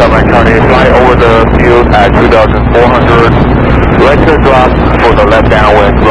November Charlie, fly over the field at 2,400. Right to drop for the left downwind.